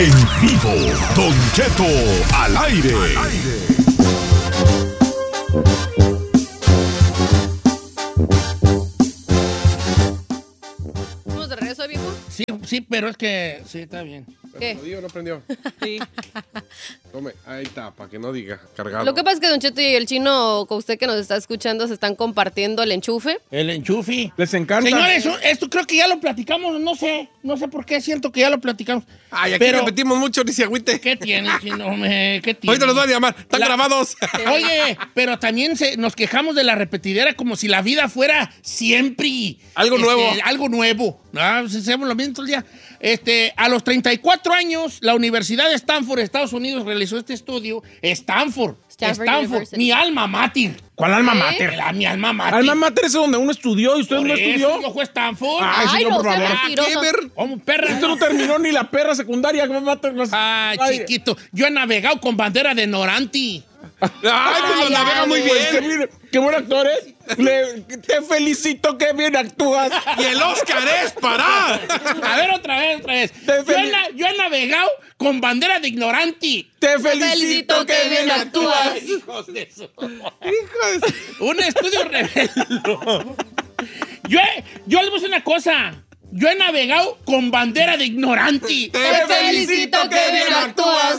En vivo, Don Cheto al aire. ¿Estamos de regreso, viejo? Sí, pero es que... Sí, está bien. ¿Qué? ¿Prendió o no prendió? Sí. Tome, ahí está, para que no diga, cargado. Lo que pasa es que Don Cheto y el chino, con usted que nos está escuchando, se están compartiendo el enchufe. El enchufe. Les encanta. Señores, esto creo que ya lo platicamos, no sé por qué siento que ya lo platicamos. Ay, aquí pero, repetimos mucho, ni se agüite. ¿qué tiene, chino? ¿Qué tiene? Ahorita los voy a llamar, están grabados. Oye, pero también nos quejamos de la repetidera como si la vida fuera siempre... Algo nuevo. Algo nuevo. Hacemos lo mismo todo el día. A los 34 años, la Universidad de Stanford, Estados Unidos, realizó este estudio. Stanford, University. mi alma mater. ¿Cuál alma mater? Mi alma mater. Alma mater es donde uno estudió y usted Por no eso, estudió. yo fue Stanford. Ay, señor, no por sea favor. mentiroso. ¿Cómo, perra? Usted no terminó ni la perra secundaria. ¿Cómo mater? Ay, chiquito. Yo he navegado con bandera de ignorante. Ay, pues lo navega muy Pues, bien. qué buen actor, ¿eh? Te felicito, qué bien actúas. Y el Oscar es para. A ver, otra vez. Yo he navegado con bandera de ignorante. Te felicito, qué bien actúas. Hijos de su... Un estudio reveló. Yo les voy a decir una cosa. Yo he navegado con bandera de ignorante. Te felicito, qué bien actúas.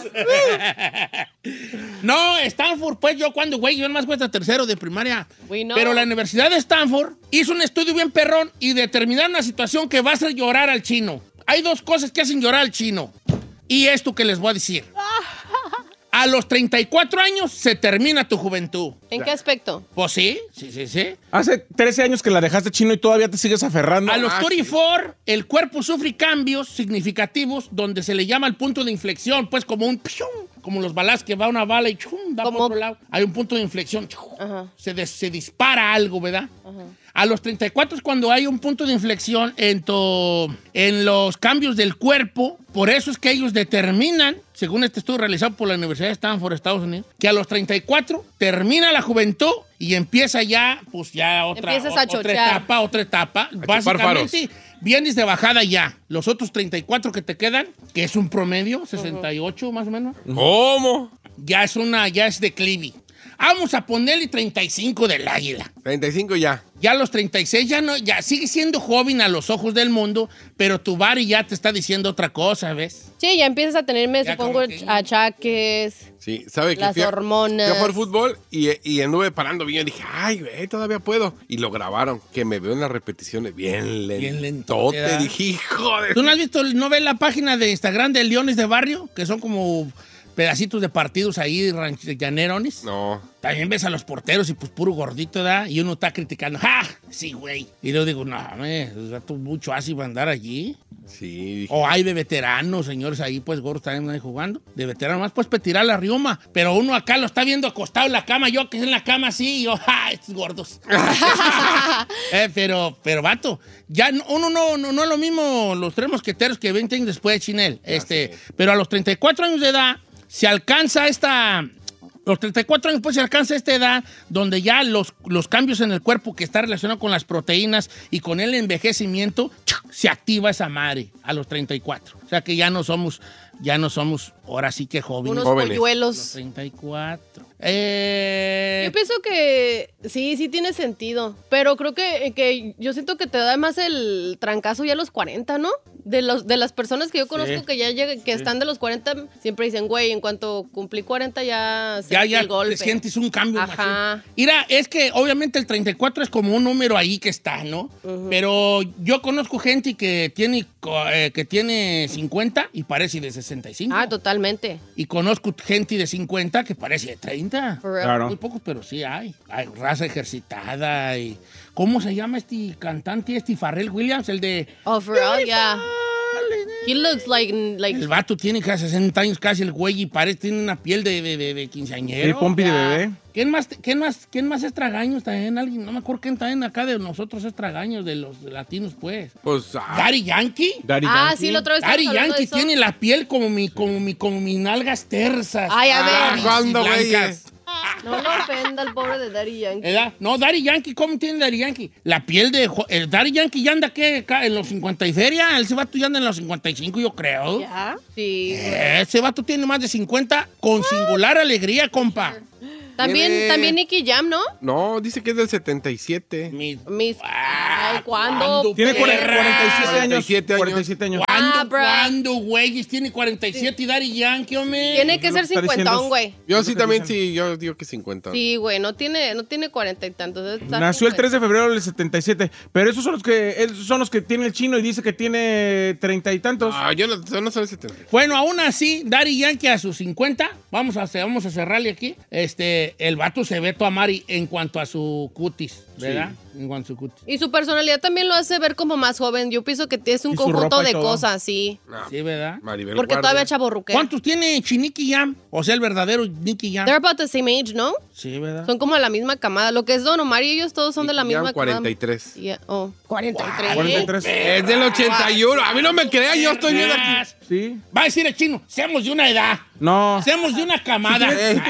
No, Stanford, pues yo nomás fui hasta tercero de primaria. No. Pero la Universidad de Stanford hizo un estudio bien perrón y determinaron una situación que va a hacer llorar al chino. Hay dos cosas que hacen llorar al chino. Y esto que les voy a decir. A los 34 años se termina tu juventud. ¿En qué aspecto? Pues sí. Hace 13 años que la dejaste, chino, y todavía te sigues aferrando. A los 34, el cuerpo sufre cambios significativos donde se le llama el punto de inflexión, pues como un pium, como los balas que va una bala y chum, da por otro lado. Hay un punto de inflexión. Chum, se dispara algo, ¿verdad? Ajá. A los 34 es cuando hay un punto de inflexión en los cambios del cuerpo. Por eso es que ellos determinan, según este estudio realizado por la Universidad de Stanford, Estados Unidos, que a los 34 termina la juventud y empieza ya, pues ya otra etapa. Básicamente, vienes de bajada ya. Los otros 34 que te quedan, que es un promedio, 68 más o menos. ¿Cómo? Ya es declive. Vamos a ponerle 35 del águila. 35 ya. Ya a los 36 ya sigue siendo joven a los ojos del mundo, pero tu body ya te está diciendo otra cosa, ¿ves? Sí, ya empiezas a tenerme, Ya supongo, como que- achaques. Sí, ¿sabe que Las hormonas. Fui a jugar fútbol y anduve parando bien. Dije, ay, güey, todavía puedo. Y lo grabaron, que me veo en las repeticiones bien lento. Bien lentote, ¿verdad? Dije, hijo de... ¿Tú no has visto, no ves la página de Instagram de Leones de Barrio? Que son como pedacitos de partidos ahí, llanerones. No. También ves a los porteros y pues puro gordito, ¿verdad? Y uno está criticando, ¡ja! Sí, güey. Y luego digo, no, mucho así va a andar allí. Sí, dije, O hay de veteranos, señores, ahí pues gordos también ahí jugando. De veteranos más pues para tirar la rioma. Pero uno acá lo está viendo acostado en la cama, yo que es en la cama así, y yo, ¡ja! Estos gordos. Pero, vato, ya uno no es lo mismo los tres mosqueteros que 20 años después de Chinel. Pero a los 34 años de edad se alcanza los 34 años pues se alcanza esta edad donde ya los cambios en el cuerpo que está relacionado con las proteínas y con el envejecimiento, se activa esa madre a los 34. O sea que ya no somos ahora sí que jóvenes. Unos Jóvenes. Los polluelos. 34. Yo pienso que sí tiene sentido. Pero creo que yo siento que te da más el trancazo ya a los 40, ¿no? De las personas que yo conozco que ya están de los 40, siempre dicen, güey, en cuanto cumplí 40 ya se Ya el golpe. te sientes un cambio. Ajá. machín. Mira, es que obviamente el 34 es como un número ahí que está, ¿no? Pero yo conozco gente que tiene 50 y parece de 65. Ah, totalmente. Y conozco gente de 50 que parece de 30. For real. Claro. Muy pocos, pero sí hay. Hay raza ejercitada y... ¿Cómo se llama este cantante, Pharrell Williams? El de... Oh, for real, yeah. He looks like El vato tiene casi 60 años casi el güey y tiene una piel de quinceañero. Sí, pompi de bebé. ¿Quién más es tragaños también? Alguien, no me acuerdo quién también acá de nosotros es tragaños, de los latinos, pues. pues... Daddy Yankee. Daddy Ah, Yankee. sí, la otra vez Daddy estábamos hablando de Yankee eso. tiene la piel como mis nalgas tersas. Ay, a ver. Suaves y ¿cuándo, güey? blancas. No lo ofenda al pobre de Daddy Yankee. ¿Verdad? No, Daddy Yankee, ¿cómo tiene Daddy Yankee? La piel de... El Daddy Yankee ya anda, ¿qué? En los 50 y feria. Ese vato ya anda en los 55, yo creo. ¿Ya? Sí. Ese vato tiene más de 50 con singular alegría, compa. También Nicky Jam, ¿no? No, dice que es del 77. Ay, ¿cuándo? Tiene perra? 47 años. ¿Cuándo, güey? Tiene 47 y Daddy Yankee, hombre. Tiene que ser 50, güey. Yo sí también, sí, yo digo que 50. Sí, güey, no tiene 40 y tantos. Nació el 3 de febrero del 77, pero esos son los que tiene el chino y dice que tiene 30 y tantos. Yo no soy 70. Bueno, aún así, Daddy Yankee a sus 50, vamos a cerrarle aquí, el vato se ve todo amari en cuanto a su cutis, ¿verdad? Sí. En cuanto a su cutis. Y su personalidad también lo hace ver como más joven. Yo pienso que es un conjunto de cosas, sí. No. Sí, ¿verdad? Maribel Porque Guardia. todavía chavorruquea. ¿Cuántos tiene Nicky Jam? O sea, el verdadero Nicky Jam. They're about the same age, ¿no? Sí, ¿verdad? Son como de la misma camada. Lo que es Don Omar y ellos todos son de la Nicky Jam, misma 43. camada. Yeah. Oh, 43. 43. Es del 81. A mí no me crean, yo estoy viendo aquí. Sí. Va a decir el chino, seamos de una edad. No. Seamos de una camada.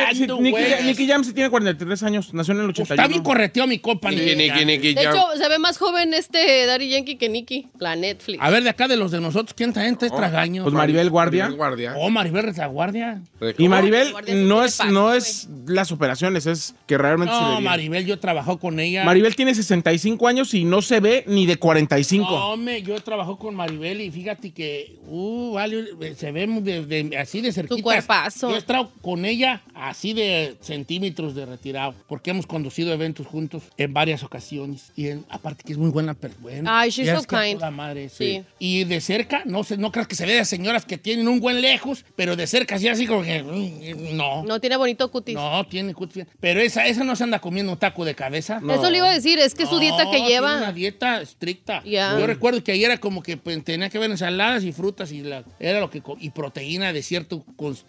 Nicky Jam sí tiene 43 años. Nació en el 81. Está bien correteado mi copa. Nicky De Jam. hecho, se ve más joven Daddy Yankee que Nicky. La Netflix. A ver, de acá de los de nosotros, ¿quién también es tragaño? Pues Maribel Guardia. Maribel Guardia. Oh, Maribel Guardia. Y Maribel Guardia sí no tiene es las operaciones, es que realmente se ve No, bien. Maribel, yo he trabajado con ella. Maribel tiene 65 años y no se ve ni de 45. No, hombre, yo trabajo con Maribel y fíjate que, vale, se ve así de cerquita. Tu cuerpazo. Yo he estado con ella así de centímetros de retirado, porque hemos conducido eventos juntos en varias ocasiones. Y aparte que es muy buena persona. Ay, she's so kind. Madre, Sí. Y de cerca, no creas que se ve de señoras que tienen un buen lejos, pero de cerca sí así como que, no. No tiene bonito cutis. No, tiene cutis. Pero esa no se anda comiendo un taco de cabeza. No. Eso le iba a decir, es que su dieta que Tiene lleva. una dieta estricta. Ya. Yo recuerdo que ayer era como que pues, tenía que ver ensaladas y frutas era lo que y proteína de cierto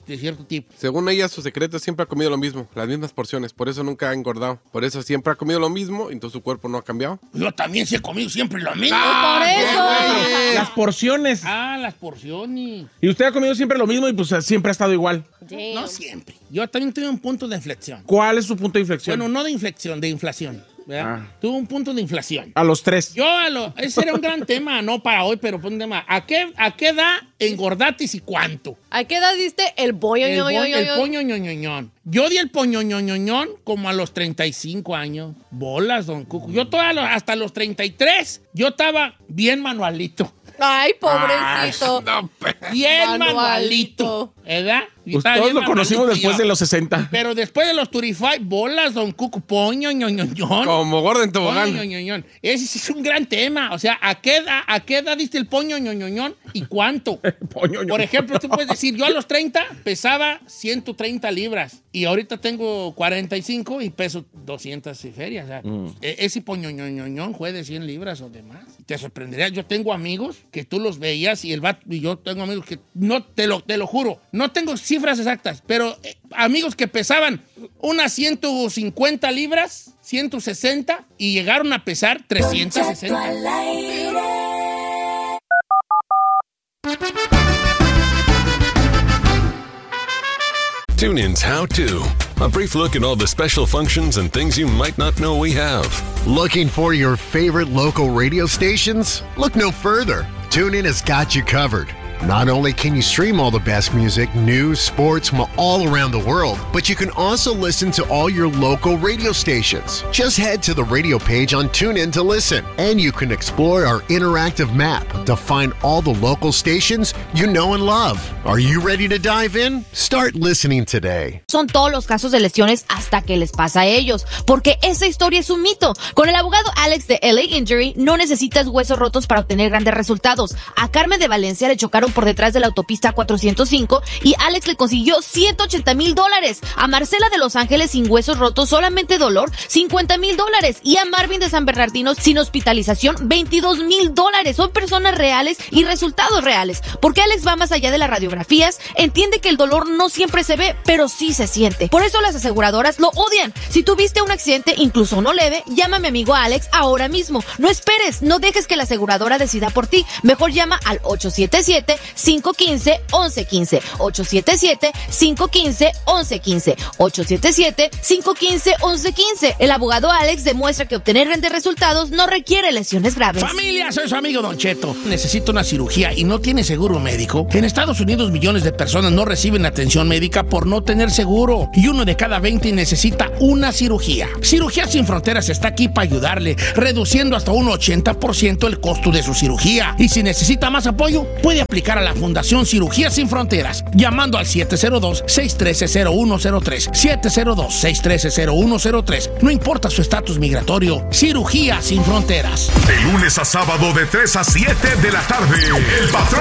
tipo. Según ella, su secreto siempre ha comido lo mismo, las mismas porciones. Por eso nunca ha engordado. Por eso siempre ha comido lo mismo, entonces su cuerpo no ha cambiado. Yo también sí he comido siempre lo mismo. Por eso. Las porciones. Las porciones. Y usted ha comido siempre lo mismo y pues siempre ha estado igual. Damn. No siempre. Yo también tuve un punto de inflexión. ¿Cuál es su punto de inflexión? Bueno, no de inflexión, de inflación. ¿Verdad? Tuve un punto de inflación. A los 3. Ese era un gran tema, no para hoy, pero fue un tema. ¿A qué edad engordatis y cuánto? ¿A qué edad diste el pollo? El poño ñoñoñón. Yo di el poño ñoñoñón como a los 35 años. Bolas, don Cuco. Yo hasta los 33, yo estaba bien manualito. Ay, pobrecito. No, Bien manualito. ¿Verdad? Pues todos lo conocimos después de los 60. Pero después de los 35, bolas, don Cuco, poño ñoñoñón. como gordo en tobogán. Poño ñoñoñón. Ese sí es un gran tema. O sea, ¿a qué edad diste el poño ñoñoñón y cuánto? Por ejemplo, tú puedes decir, yo a los 30 pesaba 130 libras y ahorita tengo 45 y peso 200 y ferias. O sea, ese poño ñoñoñón fue de 100 libras o demás. Te sorprendería. Yo tengo amigos que tú los veías y yo tengo amigos que no, te lo juro, no tengo cifras exactas, pero amigos que pesaban unas 150 libras, 160 y llegaron a pesar 360. TuneIn's How To. A brief look at all the special functions and things you might not know we have. Looking for your favorite local radio stations? Look no further. TuneIn has got you covered. Not only can you stream all the best music, news, sports from all around the world, but you can also listen to all your local radio stations. Just head to the radio page on TuneIn to listen, and you can explore our interactive map to find all the local stations you know and love. Are you ready to dive in? Start listening today. Son todos los casos de lesiones hasta que les pasa a ellos, porque esa historia es un mito. Con el abogado Alex de LA Injury no necesitas huesos rotos para obtener grandes resultados. A Carmen de Valencia le chocaron por detrás de la autopista 405 y Alex le consiguió $180,000. A Marcela de Los Ángeles sin huesos rotos, solamente dolor, $50,000. Y a Marvin de San Bernardino sin hospitalización, $22,000. Son personas reales y resultados reales. Porque Alex va más allá de las radiografías, entiende que el dolor no siempre se ve, pero sí se siente. Por eso las aseguradoras lo odian. Si tuviste un accidente, incluso no leve, llama a mi amigo Alex ahora mismo. No esperes, no dejes que la aseguradora decida por ti. Mejor llama al 877 877-515-1115. 877-515-1115. 877-515-1115. El abogado Alex demuestra que obtener grandes resultados no requiere lesiones graves. Familia, soy su amigo Don Cheto. Necesito una cirugía y no tiene seguro médico. En Estados Unidos millones de personas no reciben atención médica por no tener seguro. Y 1 de cada 20 necesita una cirugía. Cirugías Sin Fronteras está aquí para ayudarle, reduciendo hasta un 80% el costo de su cirugía. Y si necesita más apoyo, puede aplicar a la Fundación Cirugías Sin Fronteras, llamando al 702-613-0103. 702-613-0103. No importa su estatus migratorio. Cirugías Sin Fronteras. De lunes a sábado de 3 a 7 de la tarde. El Patrón